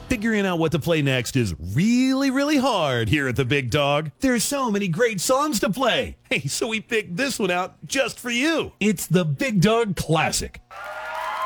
Figuring out what to play next is really, really hard here at the Big Dog. There's so many great songs to play. Hey, so we picked this one out just for you. It's the Big Dog Classic.